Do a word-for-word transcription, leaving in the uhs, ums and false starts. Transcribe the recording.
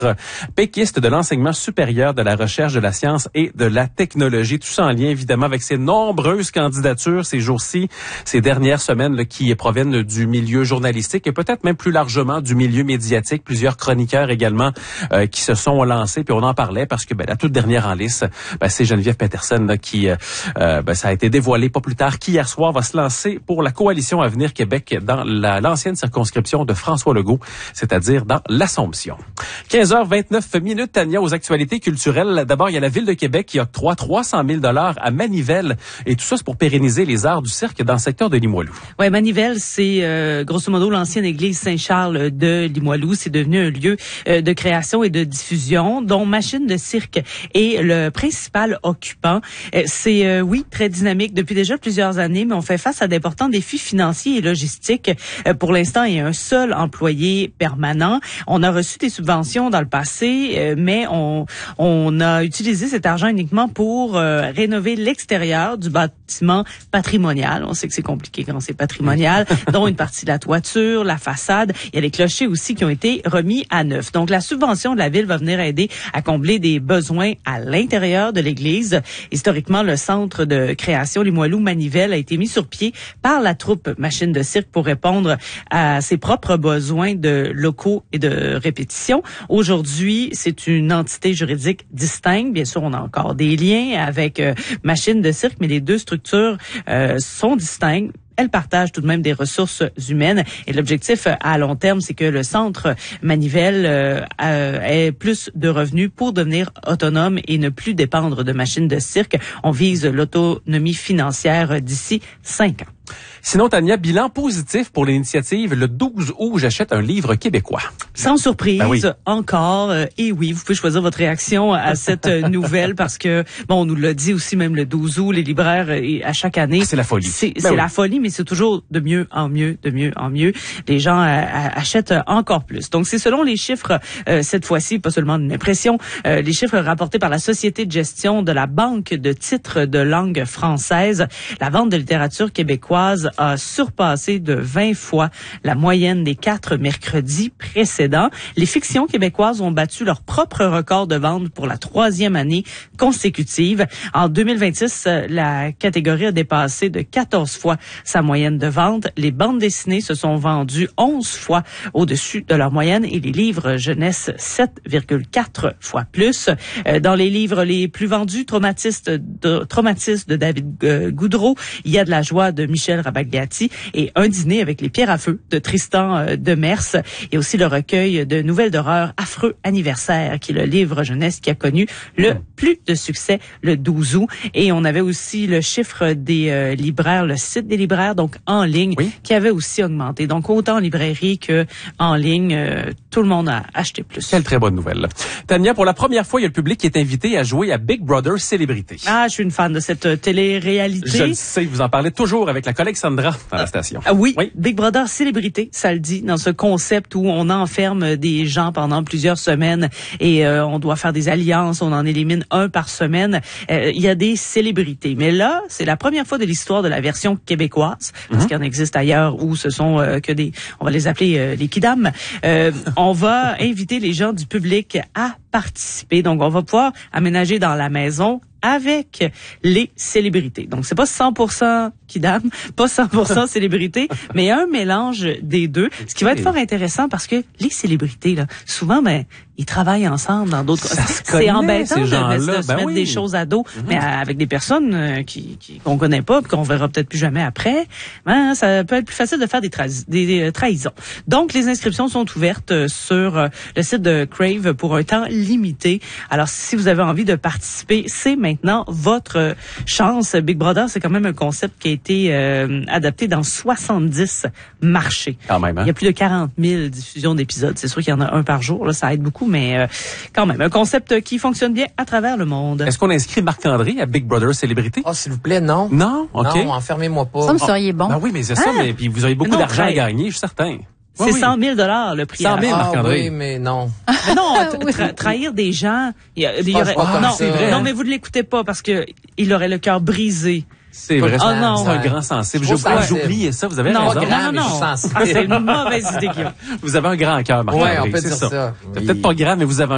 péquiste de l'enseignement supérieur, de la recherche, de la science et de la technologie. Tout ça en lien, évidemment, avec ces nombreuses candidatures ces jours-ci, ces dernières semaines là, qui proviennent du milieu journalistique et peut-être même plus largement du milieu médiatique. Plusieurs chroniqueurs également euh, qui se sont lancés. Puis on en parlait parce que ben, la toute dernière en lice, ben, c'est Geneviève Peterson là, qui, euh, ben, ça a été dévoilé pas plus tard qu'hier soir, va se lancer pour la Coalition Avenir Québec dans la, l'ancienne circonscription de François Legault, c'est-à-dire dans l'Assomption. quinze heures vingt-neuf minutes, Tania, aux actualités culturelles. D'abord, il y a la Ville de Québec qui octroie trois cent mille dollars à Manivelle. Et tout ça, c'est pour pérenniser les arts du cirque dans le secteur de Limoilou. Ouais, Manivelle, c'est euh, grosso modo l'ancienne église Saint-Charles de Limoilou. C'est devenu un lieu euh, de création et de diffusion dont Machine de cirque est le principal occupant. Euh, c'est, euh, oui, très dynamique depuis déjà plusieurs années, mais on fait face à d'importants défis financiers et logistiques. Euh, pour l'instant, il y a un seul employé permanent. On a reçu des subventions dans le passé, euh, mais on, on a utilisé cet argent uniquement pour euh, rénover l'extérieur du bâtiment patrimonial. On sait que c'est compliqué quand c'est patrimonial, dont une partie de la toiture, la façade. Il y a les clochers aussi qui ont été remis à neuf. Donc, la subvention de la Ville va venir aider à combler des besoins à l'intérieur de l'église. Historiquement, le centre de création Limoilou-Manivelle a été mis sur pied par la troupe Machine de cirque pour répondre à ses propres besoins de locaux et de répétition. Aujourd'hui, c'est une entité juridique distincte. Bien sûr, on a encore des liens avec euh, Machine de cirque, mais les deux structures euh, sont distinctes. Elles partagent tout de même des ressources humaines et l'objectif à long terme, c'est que le centre Manivelle euh, ait plus de revenus pour devenir autonome et ne plus dépendre de Machines de cirque. On vise l'autonomie financière d'ici cinq ans. Sinon, Tania, bilan positif pour l'initiative. Le douze août, j'achète un livre québécois. Sans surprise, ben oui. encore. Euh, et oui, vous pouvez choisir votre réaction à cette nouvelle parce que, bon, on nous l'a dit aussi même le douze août, les libraires, et à chaque année. Ah, c'est la folie. C'est, ben c'est oui. la folie, mais c'est toujours de mieux en mieux, de mieux en mieux. Les gens a, a, achètent encore plus. Donc, c'est selon les chiffres, euh, cette fois-ci, pas seulement une impression, euh, les chiffres rapportés par la Société de gestion de la Banque de titres de langue française. La vente de littérature québécoise a surpassé de vingt fois la moyenne des quatre mercredis précédents. Les fictions québécoises ont battu leur propre record de vente pour la troisième année consécutive. En deux mille vingt-six, la catégorie a dépassé de quatorze fois sa moyenne de vente. Les bandes dessinées se sont vendues onze fois au-dessus de leur moyenne et les livres jeunesse sept virgule quatre fois plus. Dans les livres les plus vendus, Traumatisme de, Traumatisme de David Goudreau, Il y a de la joie de Michel Rabagliati et Un dîner avec les pierres à feu de Tristan Demers et aussi le recueil de nouvelles d'horreur Affreux anniversaire qui est le livre jeunesse qui a connu le plus de succès le douze août. Et on avait aussi le chiffre des euh, libraires, le site des libraires, donc en ligne, oui. qui avait aussi augmenté. Donc autant en librairie que en ligne, euh, tout le monde a acheté plus. Quelle très bonne nouvelle. Tania, pour la première fois, il y a le public qui est invité à jouer à Big Brother Célébrité. Ah, je suis une fan de cette euh, télé-réalité. Je le sais, vous en parlez toujours avec la collègue Sandra dans la station. Ah oui, oui, Big Brother Célébrité, ça le dit, dans ce concept où on enferme des gens pendant plusieurs semaines et euh, on doit faire des alliances, on en élimine un par semaine. Euh, il y a des célébrités. Mais là, c'est la première fois de l'histoire de la version québécoise, parce mm-hmm. qu'il y en existe ailleurs où ce sont euh, que des, on va les appeler euh, les kidams. Euh, on va inviter les gens du public à participer. Donc, on va pouvoir aménager dans la maison avec les célébrités. Donc, c'est pas cent pour cent kidam, pas cent pour cent célébrité, mais un mélange des deux. Ce qui va être fort intéressant parce que les célébrités, là, souvent, ben, ils travaillent ensemble dans d'autres... Ça se c'est connaît, embêtant ces de, gens-là. de, de se ben mettre oui. des choses à dos, mm-hmm. mais avec des personnes euh, qui, qui qu'on connaît pas, qu'on verra peut-être plus jamais après. Ben, ça peut être plus facile de faire des, tra- des, des trahisons. Donc, les inscriptions sont ouvertes sur euh, le site de Crave pour un temps limité. Alors, si vous avez envie de participer, c'est maintenant votre chance. Big Brother, c'est quand même un concept qui a été euh, adapté dans soixante-dix marchés. Quand même, hein? Il y a plus de quarante mille diffusions d'épisodes. C'est sûr qu'il y en a un par jour, là, ça aide beaucoup, mais euh, quand même, un concept qui fonctionne bien à travers le monde. Est-ce qu'on inscrit Marc-André à Big Brother Célébrité? Oh, s'il vous plaît, non. Non? OK. Non, enfermez-moi pas. Ça me seriez bon. Ben oui, mais c'est ça, ah. mais puis vous auriez beaucoup non, d'argent ouais. à gagner, je suis certain. C'est oui, oui. cent mille dollars le prix. cent mille, ah, Marc-André. oui, mais non. Mais non, Ah, oui. tra- trahir des gens, il y, a, il y Ah, aurait c'est pas comme non, ça. C'est vrai, non hein? mais vous ne l'écoutez pas parce que il aurait le cœur brisé. C'est vrai, Oh, non. c'est un grand sensible. Trop J'oublie, sensible. j'oubliais ça, vous avez Non, raison. non, non, non. Ah, c'est une mauvaise idée qu'il y a. Vous avez un grand cœur, Marc-André, Ouais, on peut c'est dire ça. ça. C'est Oui. peut-être pas grave, mais vous avez un